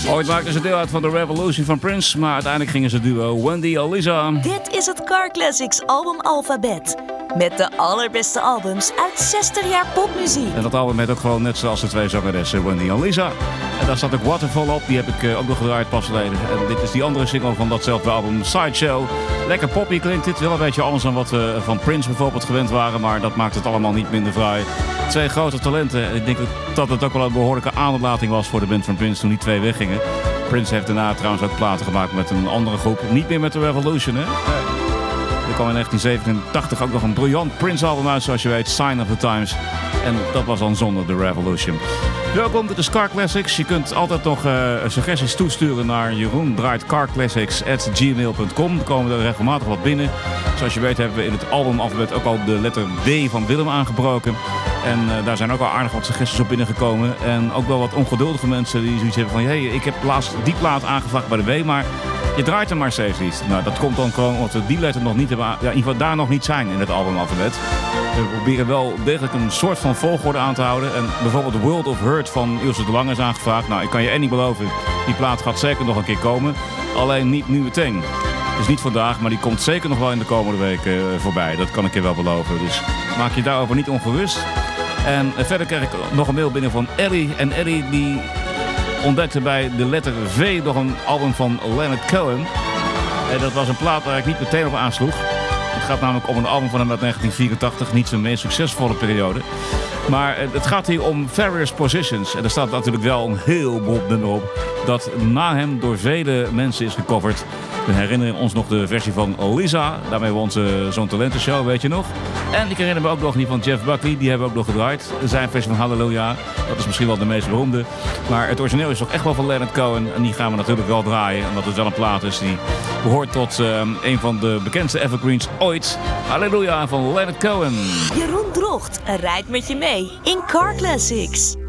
Ooit maakten ze deel uit van de Revolution van Prince, maar uiteindelijk gingen ze duo Wendy Aliza. Dit is het Car Classics album Alphabet. Met de allerbeste albums uit 60 jaar popmuziek. En dat album heet ook gewoon net zoals de twee zangeressen Wendy en Lisa. En daar staat ook Waterfall op, die heb ik ook nog gedraaid pas geleden. En dit is die andere single van datzelfde album, Sideshow. Lekker poppy klinkt dit, wel een beetje anders dan wat we van Prince bijvoorbeeld gewend waren. Maar dat maakt het allemaal niet minder fraai. Twee grote talenten. En ik denk dat het ook wel een behoorlijke aanlating was voor de band van Prince toen die twee weggingen. Prince heeft daarna trouwens ook platen gemaakt met een andere groep. Niet meer met de Revolution, hè? Er kwam in 1987 ook nog een briljant Prince-album uit, zoals je weet, Sign of the Times. En dat was dan zonder de Revolution. Welkom, dit is Car Classics. Je kunt altijd nog suggesties toesturen naar jeroendraaitcarclassics@gmail.com. Er komen er regelmatig wat binnen. Zoals je weet hebben we in het albumalfabet ook al de letter D van Willem aangebroken. En daar zijn ook al aardig wat suggesties op binnengekomen. En ook wel wat ongeduldige mensen die zoiets hebben van... hey, ik heb laatst die plaat aangevraagd bij de W, maar je draait hem maar steeds niet. Nou, dat komt dan gewoon omdat we die letter nog niet hebben... in ieder geval daar nog niet zijn in het albumalfabet. We proberen wel degelijk een soort van volgorde aan te houden. En bijvoorbeeld World of Hurt van Ilse de Lange is aangevraagd. Nou, ik kan je één niet beloven. Die plaat gaat zeker nog een keer komen. Alleen niet nu meteen. Dus niet vandaag, maar die komt zeker nog wel in de komende weken voorbij. Dat kan ik je wel beloven. Dus maak je daarover niet ongerust. En verder krijg ik nog een mail binnen van Ellie. En Ellie die ontdekte bij de letter V nog een album van Leonard Cohen. En dat was een plaat waar ik niet meteen op aansloeg. Het gaat namelijk om een album van hem uit 1984. Niet zijn meest succesvolle periode. Maar het gaat hier om Various Positions. En er staat natuurlijk wel een heel bot nummer op. Dat na hem door vele mensen is gecoverd. We herinneren ons nog de versie van Lisa. Daarmee won ze zo'n talentenshow, weet je nog. En ik herinner me ook nog die van Jeff Buckley. Die hebben we ook nog gedraaid. Zijn versie van Hallelujah. Dat is misschien wel de meest beroemde. Maar het origineel is toch echt wel van Leonard Cohen. En die gaan we natuurlijk wel draaien. Omdat het wel een plaat is die behoort tot een van de bekendste evergreens ooit. Hallelujah van Leonard Cohen. Jeroen Drocht rijdt met je mee in Car Classics.